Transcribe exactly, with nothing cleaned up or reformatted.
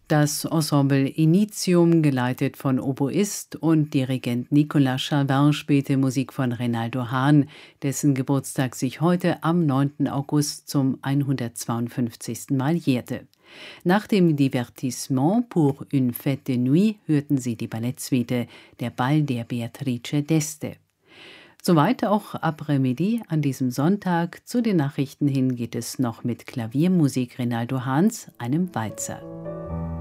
Das Ensemble Initium, geleitet von Oboist und Dirigent Nicolas Chavannes, spielte Musik von Reynaldo Hahn, dessen Geburtstag sich heute am neunten August zum hundertzweiundfünfzigsten Mal jährte. Nach dem Divertissement Pour une fête de nuit hörten Sie die Ballettsuite Der Ball der Beatrice d'Este. Soweit auch Après-Midi an diesem Sonntag. Zu den Nachrichten hin geht es noch mit Klaviermusik Reynaldo Hahns, einem Walzer.